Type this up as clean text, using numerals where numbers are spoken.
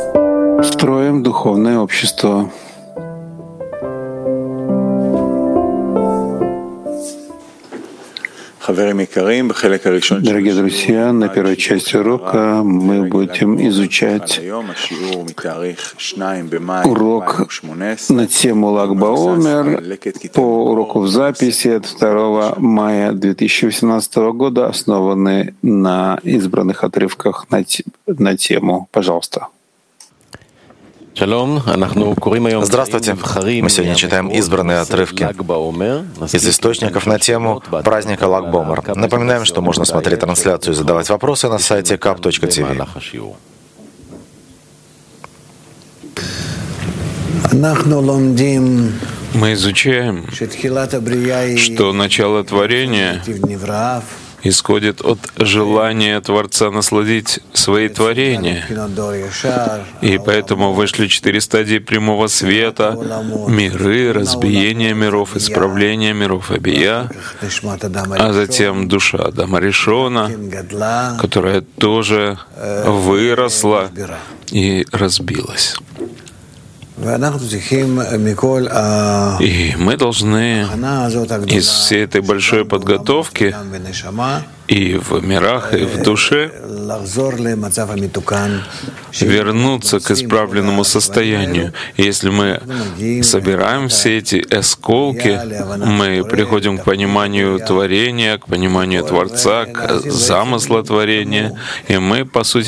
Строим духовное общество. Дорогие друзья, на первой части урока мы будем изучать урок на тему Lag BaOmer по уроку в записи от 2 мая 2018 года, основанный на избранных отрывках на тему. Пожалуйста. Здравствуйте. Мы сегодня читаем избранные отрывки из источников на тему праздника Lag BaOmer. Напоминаем, что можно смотреть трансляцию и задавать вопросы на сайте kap.tv. Мы изучаем, что начало творения исходит от желания Творца насладить свои творения. И поэтому вышли 4 стадии прямого света: миры, разбиение миров, исправление миров, Абия, а затем душа Адама Ришона, которая тоже выросла и разбилась. И мы должны из всей этой большой подготовки и в мирах, и в душе вернуться к исправленному состоянию. И если мы собираем все эти осколки, мы приходим к пониманию творения, к пониманию Творца, к замыслу творения, и мы, по сути